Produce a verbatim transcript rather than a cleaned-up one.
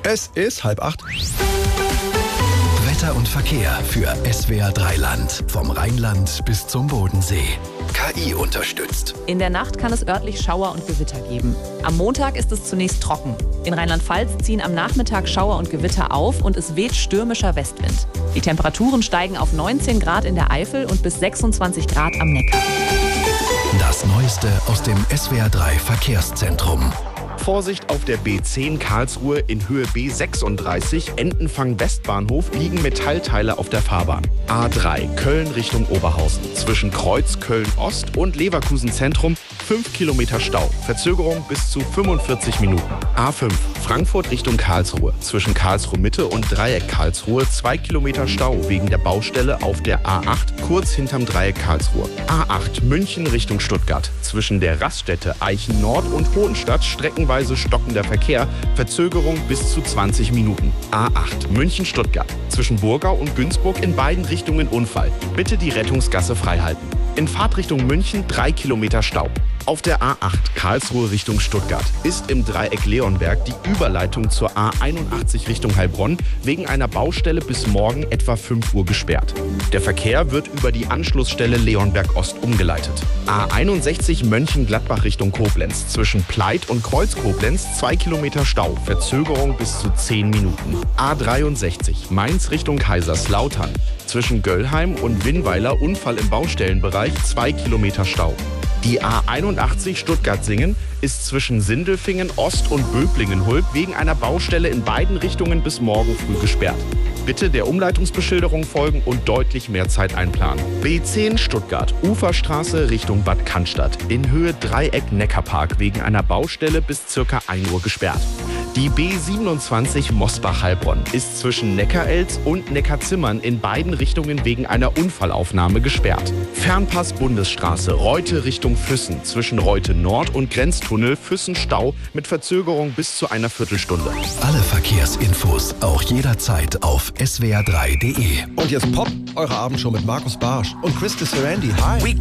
Es ist halb acht. Wetter und Verkehr für S W R drei Land. Vom Rheinland bis zum Bodensee. K I unterstützt. In der Nacht kann es örtlich Schauer und Gewitter geben. Am Montag ist es zunächst trocken. In Rheinland-Pfalz ziehen am Nachmittag Schauer und Gewitter auf und es weht stürmischer Westwind. Die Temperaturen steigen auf neunzehn Grad in der Eifel und bis sechsundzwanzig Grad am Neckar. Das Neueste aus dem S W R drei Verkehrszentrum. Vorsicht auf der B zehn Karlsruhe in Höhe B sechsunddreißig, Entenfang Westbahnhof, liegen Metallteile auf der Fahrbahn. A drei Köln Richtung Oberhausen. Zwischen Kreuz Köln-Ost und Leverkusen Zentrum fünf Kilometer Stau. Verzögerung bis zu fünfundvierzig Minuten. A fünf Frankfurt Richtung Karlsruhe. Zwischen Karlsruhe Mitte und Dreieck Karlsruhe zwei Kilometer Stau wegen der Baustelle auf der A acht kurz hinterm Dreieck Karlsruhe. A acht München Richtung Stuttgart. Zwischen der Raststätte Eichen Nord und Hohenstadt streckenweise stockender Verkehr. Verzögerung bis zu zwanzig Minuten. A acht München-Stuttgart. Zwischen Burgau und Günzburg in beiden Richtungen Unfall. Bitte die Rettungsgasse freihalten. In Fahrtrichtung München drei Kilometer Stau. Auf der A acht Karlsruhe Richtung Stuttgart ist im Dreieck Leonberg die Überleitung zur A einundachtzig Richtung Heilbronn wegen einer Baustelle bis morgen etwa fünf Uhr gesperrt. Der Verkehr wird über die Anschlussstelle Leonberg Ost umgeleitet. A einundsechzig Mönchengladbach Richtung Koblenz. Zwischen Pleit und Kreuz Koblenz zwei Kilometer Stau. Verzögerung bis zu zehn Minuten. A dreiundsechzig Mainz Richtung Kaiserslautern. Zwischen Göllheim und Winnweiler Unfall im Baustellenbereich zwei Kilometer Stau. Die A einundachtzig Stuttgart-Singen ist zwischen Sindelfingen Ost und Böblingen-Hulb wegen einer Baustelle in beiden Richtungen bis morgen früh gesperrt. Bitte der Umleitungsbeschilderung folgen und deutlich mehr Zeit einplanen. B zehn Stuttgart, Uferstraße Richtung Bad Cannstatt. In Höhe Dreieck Neckarpark wegen einer Baustelle bis circa ein Uhr gesperrt. Die B siebenundzwanzig Mosbach-Heilbronn ist zwischen Neckarelz und Neckarzimmern in beiden Richtungen wegen einer Unfallaufnahme gesperrt. Fernpass Bundesstraße Reute Richtung Füssen zwischen Reute Nord und Grenztunnel Füssen-Stau mit Verzögerung bis zu einer Viertelstunde. Alle Verkehrsinfos auch jederzeit auf S W R drei punkt de. Und jetzt Pop, eure Abendshow mit Markus Barsch und Chris Sarandi. Hi.